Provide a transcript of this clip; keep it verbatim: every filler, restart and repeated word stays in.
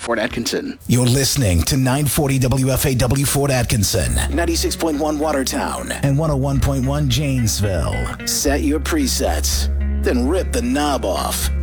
Fort Atkinson. You're listening to nine forty W F A W Fort Atkinson, ninety-six point one Watertown, and one oh one point one Janesville. Set your presets, then rip the knob off.